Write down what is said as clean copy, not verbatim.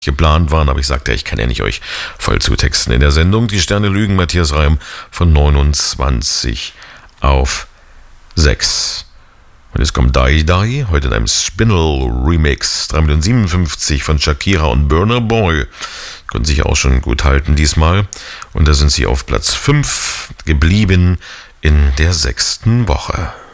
geplant waren, aber ich sagte, ich kann ja nicht euch voll zutexten in der Sendung. Die Sterne lügen, Matthias Reim von 29 auf 6. Und jetzt kommt Die Die, heute in einem Spinel Remix, 3,57 von Shakira und Burna Boy. Konnten sich auch schon gut halten diesmal. Und da sind sie auf Platz 5 geblieben in der 6. Woche.